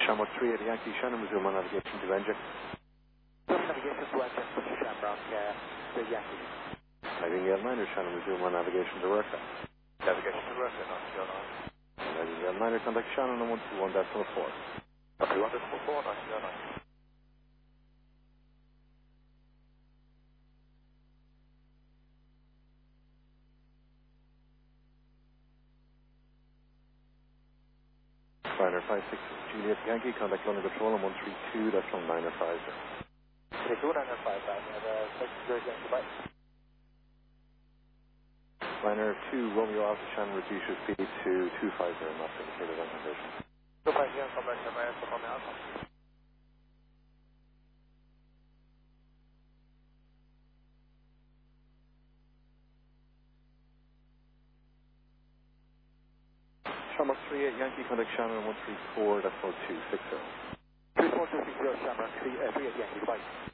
Shamrock 3 at Yankee, Shannon, resume on navigation to engine. Navigation to engine, Mr. Shamrock, the Yankee. Nightingale 9er, Shannon, resume on navigation to Rurka. Navigation to Rurka, North Nightingale 9er, contact Shannon on 121.4. 121.4, North. Liner 56 Juliet Yankee, contact London Control on 132.950. Okay, 2955, goodbye. Liner 2 Romeo Alpha, Shannon, reduce your speed to 250, not indicated on condition. 250, come back to my answer from the Alpha. Shamrock 3 at Yankee, contact Shannon on 134.260. 3460, Shamrock 3 at Yankee, goodbye.